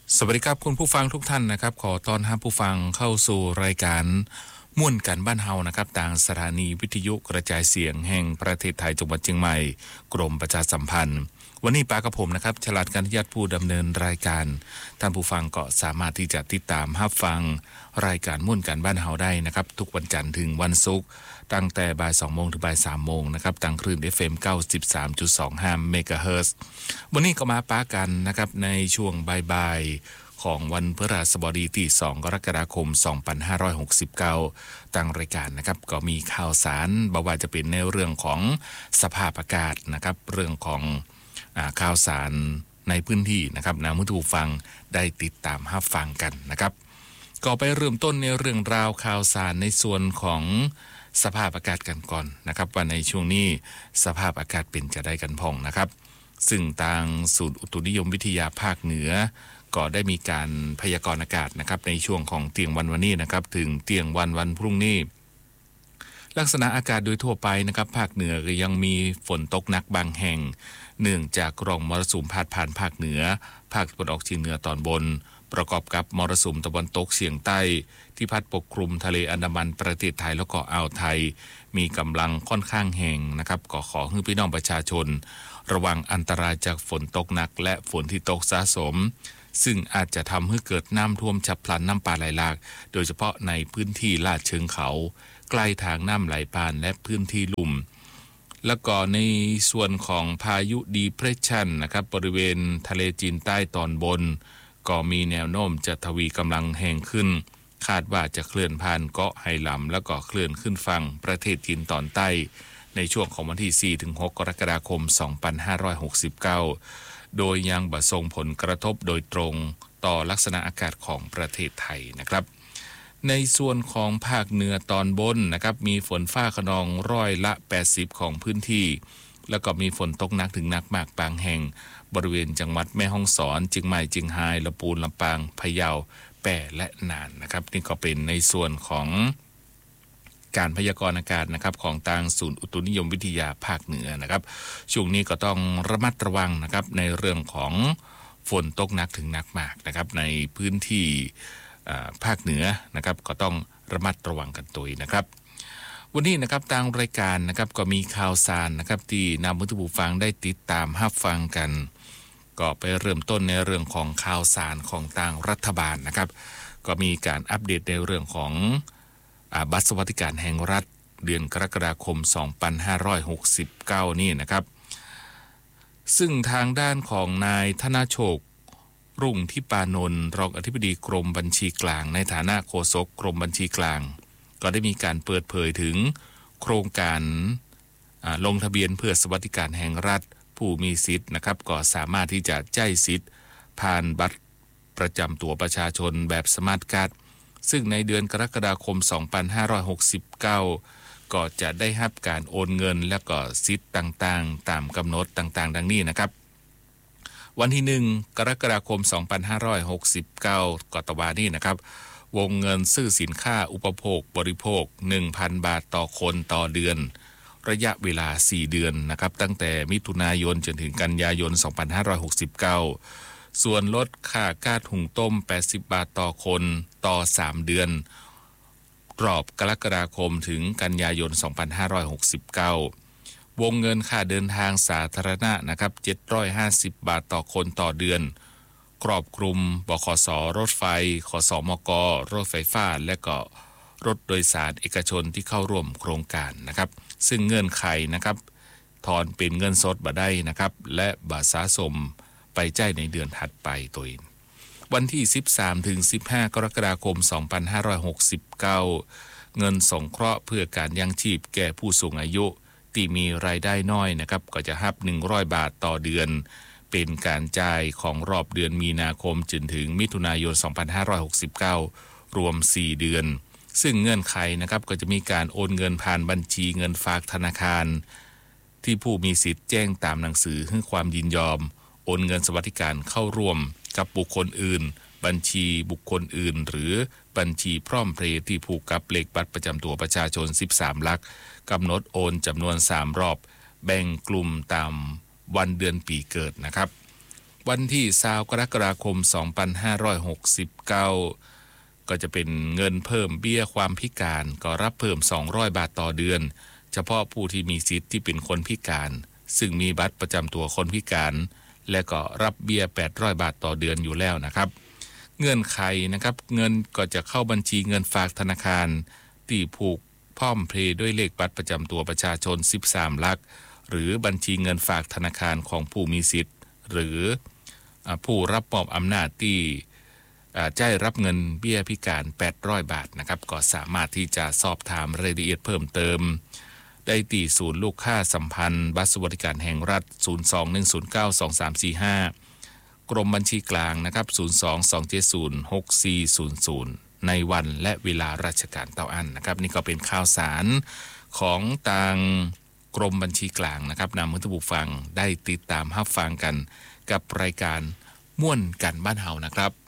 สวัสดีครับคุณผู้ฟังทุกท่านนะครับขอต้อนรับผู้ฟังเข้าสู่รายการม่วนกันบ้านเฮานะครับทางสถานีวิทยุกระจายเสียงแห่งประเทศไทยจังหวัดเชียงใหม่กรมประชาสัมพันธ์วันนี้ปากับผมนะครับฉลาดกันญาติผู้ดำเนินรายการท่านผู้ฟังก็สามารถที่จะติดตามรับฟังรายการม่วนกันบ้านเฮาได้นะครับทุกวันจันทร์ถึงวันศุกร์ตั้งแต่บ่าย 2 โมงถึงบ่าย 3 โมงนะครับทางคลื่น FM 93.25 เมกะเฮิรตซ์วันนี้ก็มาปากันนะครับในช่วงบ่ายของวันพฤหัสบดีที่2กรกฎาคม2569ทางรายการนะครับก็มีข่าวสารบ่ว่าจะเป็นในเรื่องของสภาพอากาศนะครับเรื่องของข่าวสารในพื้นที่นะครับนะผู้ฟังได้ติดตามรับฟังกันนะครับก็ไปเริ่มต้นในเรื่องราวข่าวสารในส่วนของสภาพอากาศกันก่อนนะครับว่าในช่วงนี้สภาพอากาศเป็นจะได้กันพ่องนะครับซึ่งทางศูนย์อุตุนิยมวิทยาภาคเหนือก็ได้มีการพยากรณ์อากาศนะครับในช่วงของเที่ยงวันนี้นะครับถึงเที่ยงวันพรุ่งนี้ลักษณะอากาศโดยทั่วไปนะครับภาคเหนือก็ยังมีฝนตกหนักบางแห่งเนื่องจากร่องมรสุมพาดผ่านภาคเหนือภาคตะวันออกเฉียงเหนือตอนบนประกอบกับมรสุมตะวันตกเฉียงใต้ที่พัดปกคลุมทะเลอันดามันประเทศไทยแล้วก็อ่าวไทยมีกำลังค่อนข้างแห่งนะครับก็ขอให้พี่น้องประชาชนระวังอันตรายจากฝนตกหนักและฝนที่ตกสะสมซึ่งอาจจะทำให้เกิดน้ำท่วมฉับพลันน้ำป่าไหลหลากโดยเฉพาะในพื้นที่ลาดเชิงเขาใกล้ทางน้ำไหลผ่านและพื้นที่ลุ่มแล้วก็ในส่วนของพายุดีเพรสชันนะครับบริเวณทะเลจีนใต้ตอนบนก็มีแนวโน้มจะทวีกำลังแห่งขึ้นคาดว่าจะเคลื่อนผ่านเกาะไหหลำแล้วก็เคลื่อนขึ้นฝั่งประเทศจีนตอนใต้ในช่วงของวันที่ 4-6 กรกฎาคม 2569โดยยังบ่ส่งผลกระทบโดยตรงต่อลักษณะอากาศของประเทศไทยนะครับในส่วนของภาคเหนือตอนบนนะครับมีฝนฟ้าคะนอง80%ของพื้นที่แล้วก็มีฝนตกหนักถึงหนักมากบางแห่งบริเวณจังหวัดแม่ฮ่องสอนเชียงใหม่เชียงรายลำพูนลำปางพะเยาแปร่และน่านนะครับนี่ก็เป็นในส่วนของการพยากรณ์อากาศนะครับของทางศูนย์อุตุนิยมวิทยาภาคเหนือนะครับช่วงนี้ก็ต้องระมัดระวังนะครับในเรื่องของฝนตกหนักถึงหนักมากนะครับในพื้นที่ภาคเหนือนะครับก็ต้องระมัดระวังกันตัวนะครับวันนี้นะครับทางรายการนะครับก็มีข่าวสารนะครับที่นำผู้ฟังได้ติดตามรับฟังกันก็ไปเริ่มต้นในเรื่องของข่าวสารของทางรัฐบาลนะครับก็มีการอัปเดตในเรื่องของบัตรสวัสดิการแห่งรัฐเดือนกรกฎาคม 2569 นี่นะครับซึ่งทางด้านของนายธนโชครุ่งทิปานนท์รองอธิบดีกรมบัญชีกลางในฐานะโฆษกกรมบัญชีกลางก็ได้มีการเปิดเผยถึงโครงการลงทะเบียนเพื่อสวัสดิการแห่งรัฐผู้มีสิทธิ์นะครับก็สามารถที่จะจ่ายสิทธิ์ผ่านบัตรประจำตัวประชาชนแบบสมาร์ทการ์ดซึ่งในเดือนกรกฎาคม 2569 ก็จะได้รับการโอนเงินและก็สิทธิ์ต่างๆตามกำหนดต่างๆดังนี้นะครับวันที่ 1 กรกฎาคม 2569 กตวานี้นะครับวงเงินซื้อสินค้าอุปโภคบริโภค 1,000 บาทต่อคนต่อเดือนระยะเวลา 4 เดือนนะครับตั้งแต่มิถุนายนจนถึงกันยายน 2569 ส่วนลดค่าก๊าซหุงต้ม 80 บาทต่อคนต่อ 3 เดือนรอบกรกฎาคมถึงกันยายน 2569 วงเงินค่าเดินทางสาธารณะนะครับ 750 บาทต่อคนต่อเดือนครอบคลุมบขส.รถไฟขสมก.รถไฟฟ้าและก็รถโดยสารเอกชนที่เข้าร่วมโครงการนะครับซึ่งเงื่อนไขนะครับถอนเป็นเงินสดบ่ได้นะครับและบ่สะสมไปจ่ายในเดือนถัดไปตัวเองวันที่ 13-15 กรกฎาคม 2569 เงินสงเคราะห์เพื่อการยังชีพแก่ผู้สูงอายุที่มีรายได้น้อยนะครับก็จะรับ100 บาทต่อเดือนเป็นการจ่ายของรอบเดือนมีนาคมจนถึงมิถุนายน 2569 รวม 4 เดือนซึ่งเงื่อนไขนะครับก็จะมีการโอนเงินผ่านบัญชีเงินฝากธนาคารที่ผู้มีสิทธิ์แจ้งตามหนังสือให้ความยินยอมโอนเงินสวัสดิการเข้าร่วมกับบุคคลอื่นบัญชีบุคคลอื่นหรือบัญชีพร้อมเพย์ที่ผูกกับเลขบัตรประจำตัวประชาชน13หลักกำหนดโอนจำนวน3รอบแบ่งกลุ่มตามวันเดือนปีเกิดนะครับวันที่20กรกฎาคม2569ก็จะเป็นเงินเพิ่มเบี้ยความพิการก็รับเพิ่ม200 บาทต่อเดือนเฉพาะผู้ที่มีสิทธิ์ที่เป็นคนพิการซึ่งมีบัตรประจำตัวคนพิการและก็รับเบี้ย800 บาทต่อเดือนอยู่แล้วนะครับเงื่อนไขนะครับเงินก็จะเข้าบัญชีเงินฝากธนาคารที่ผูกพร้อมเพย์ด้วยเลขบัตรประจำตัวประชาชน13หลักหรือบัญชีเงินฝากธนาคารของผู้มีสิทธิ์หรือผู้รับมอบอำนาจที่ได้รับเงินเบี้ยพิการ800 บาทนะครับก็สามารถที่จะสอบถามรายละเอียดเพิ่มเติมได้ที่ศูนย์ลูกค้าสัมพันธ์บัตรสวัสดิการแห่งรัฐ02-109-2345กรมบัญชีกลางนะครับ02-270-6400ในวันและเวลาราชการเต้าอั้นนะครับนี่ก็เป็นข่าวสารของทางกรมบัญชีกลางนะครับนำให้ท่านผู้ฟังได้ติดตามรับฟังกันกับรายการม่วนกันบ้านเฮานะครับ